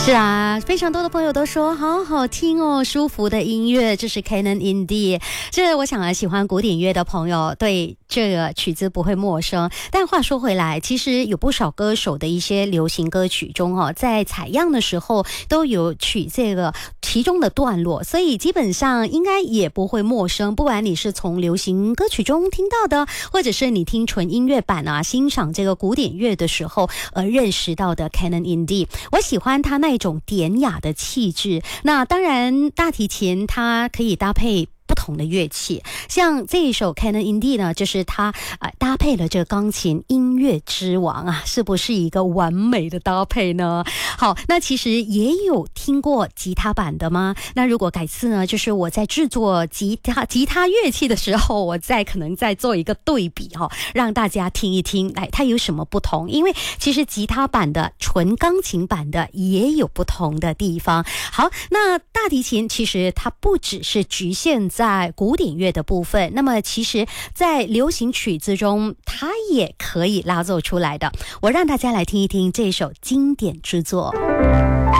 是啊，非常多的朋友都说好好听哦，舒服的音乐，这是 Canon in D。这我想喜欢古典乐的朋友对这个曲子不会陌生。但话说回来，其实有不少歌手的一些流行歌曲中在采样的时候都有取这个其中的段落，所以基本上应该也不会陌生。不管你是从流行歌曲中听到的，或者是你听纯音乐版欣赏这个古典乐的时候认识到的 Canon in D。我喜欢他那种典雅的气质。那当然大提琴它可以搭配不同的乐器，像这一首 Canon in D 呢，就是它搭配了这个钢琴，音乐之王啊，是不是一个完美的搭配呢？好，那其实也有听过吉他版的吗？那如果改次呢，就是我在制作吉他乐器的时候，我可能再做一个对比让大家听一听，它有什么不同？因为其实吉他版的、纯钢琴版的也有不同的地方。好，那大提琴其实它不只是局限在古典乐的部分，那么其实在流行曲子中它也可以拉奏出来的。我让大家来听一听这首经典之作。